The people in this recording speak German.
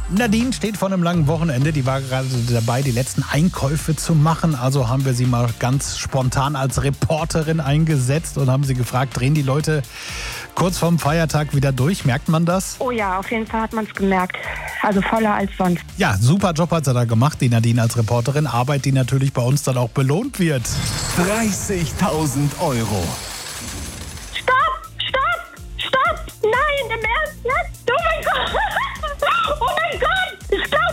Nadine steht vor einem langen Wochenende. Die war gerade dabei, die letzten Einkäufe zu machen. Also haben wir sie mal ganz spontan als Reporterin eingesetzt und haben sie gefragt, drehen die Leute kurz vorm Feiertag wieder durch? Merkt man das? Oh ja, auf jeden Fall hat man es gemerkt. Also voller als sonst. Ja, super Job hat sie da gemacht, die Nadine als Reporterin. Arbeit, die natürlich bei uns dann auch belohnt wird. 30.000 Euro. Stopp! Stopp! Stopp! Nein, im Ernst jetzt?